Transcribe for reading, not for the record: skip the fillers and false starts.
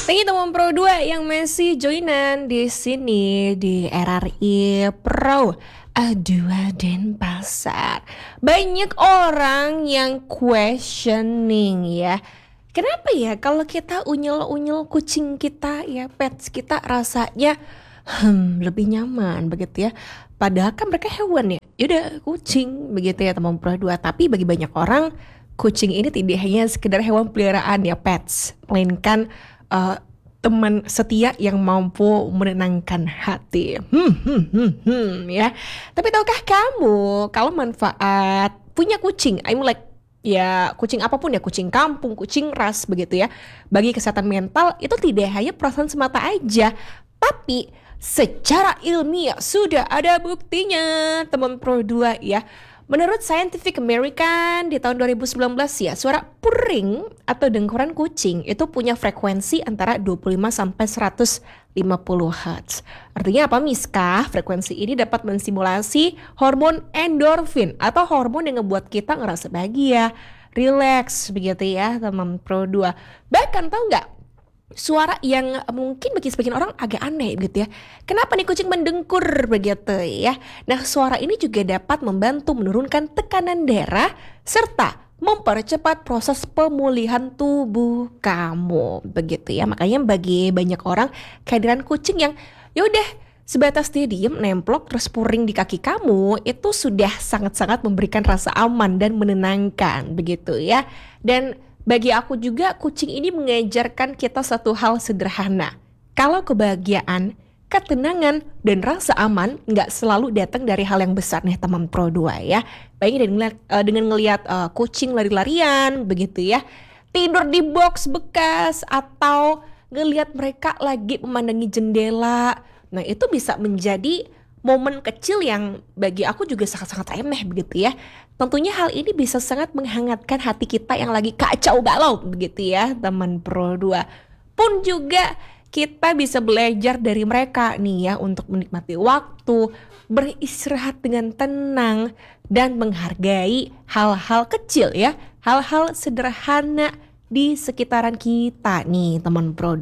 Thank you teman Pro 2 yang masih joinan di sini di RRI Pro 2 Denpasar. Banyak orang yang questioning ya. Kenapa ya kalau kita unyel-unyel kucing kita ya, pets kita rasanya lebih nyaman begitu ya. Padahal kan mereka hewan ya. Yaudah kucing begitu ya teman Pro 2. Tapi bagi banyak orang kucing ini tidak hanya sekedar hewan peliharaan ya, pets, melainkan teman setia yang mampu menenangkan hati. Ya. Tapi tahukah kamu kalau manfaat punya kucing, I mean like ya kucing apapun ya, kucing kampung, kucing ras begitu ya, bagi kesehatan mental itu tidak hanya perasaan semata aja, tapi secara ilmiah sudah ada buktinya teman Pro 2 ya. Menurut Scientific American di tahun 2019 ya, suara purring atau dengkuran kucing itu punya frekuensi antara 25 sampai 150 Hz. Artinya apa Miska? Frekuensi ini dapat menstimulasi hormon endorfin atau hormon yang ngebuat kita ngerasa bahagia, relax begitu ya teman Pro 2. Bahkan tahu nggak? Suara yang mungkin bagi sebagian orang agak aneh begitu ya. Kenapa nih kucing mendengkur begitu ya? Nah, suara ini juga dapat membantu menurunkan tekanan darah serta mempercepat proses pemulihan tubuh kamu begitu ya. Makanya bagi banyak orang kehadiran kucing yang yaudah sebatas dia diem nemplok terus puring di kaki kamu itu sudah sangat-sangat memberikan rasa aman dan menenangkan begitu ya. Dan bagi aku juga kucing ini mengajarkan kita satu hal sederhana. Kalau kebahagiaan, ketenangan, dan rasa aman nggak selalu datang dari hal yang besar nih teman Pro 2 ya. Bayangin dengan ngelihat kucing lari-larian begitu ya. Tidur di box bekas atau ngelihat mereka lagi memandangi jendela. Nah itu bisa menjadi momen kecil yang bagi aku juga sangat-sangat remeh begitu ya. Tentunya hal ini bisa sangat menghangatkan hati kita yang lagi kacau balau begitu ya teman Pro 2. Pun juga kita bisa belajar dari mereka nih ya untuk menikmati waktu, beristirahat dengan tenang dan menghargai hal-hal kecil ya, hal-hal sederhana di sekitaran kita nih teman Pro 2.